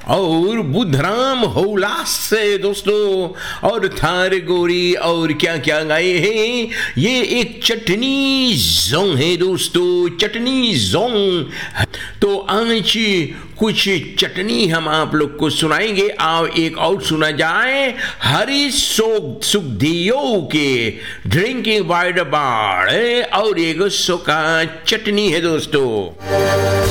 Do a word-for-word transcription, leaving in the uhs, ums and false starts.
और बुधराम हौलास से दोस्तों, और थार गोरी और क्या क्या गाए हैं। ये एक चटनी जोंग है दोस्तों, चटनी जोंग। तो आज कुछ चटनी हम आप लोग को सुनाएंगे। आओ एक और सुना जाए, हरी सुखदियो के ड्रिंकिंग बाय द बार, और एक सुखा चटनी है दोस्तों।